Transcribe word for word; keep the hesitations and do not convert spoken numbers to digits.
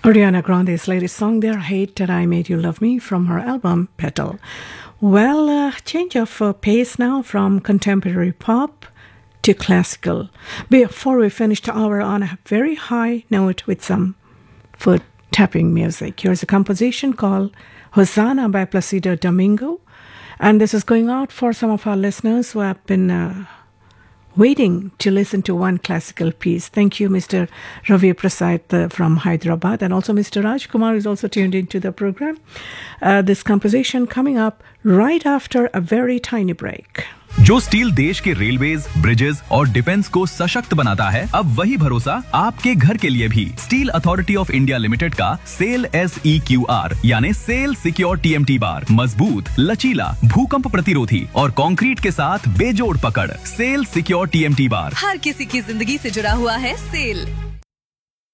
Ariana Grande's latest song there, Hate That I Made You Love Me, from her album Petal. Well, uh, change of uh, pace now from contemporary pop to classical. Before we finish the hour on a very high note with some foot tapping music. Here's a composition called Hosanna by Placido Domingo. And this is going out for some of our listeners who have been uh, waiting to listen to one classical piece. Thank you, Mister Ravi Prasad uh, from Hyderabad, and also Mister Raj Kumar is also tuned into the program. Uh, this composition coming up right after a very tiny break. जो steel देश के railways, bridges और defence को सशक्त बनाता है, अब वही भरोसा आपके घर के लिए भी। Steel authority of India limited का cell S E Q R यानी cell secure T M T bar मजबूत, लचीला, भूकंप प्रतिरोधी और कंक्रीट के साथ बेजोड़ पकड़। Cell secure T M T bar हर किसी की जिंदगी से जुड़ा हुआ है। सेल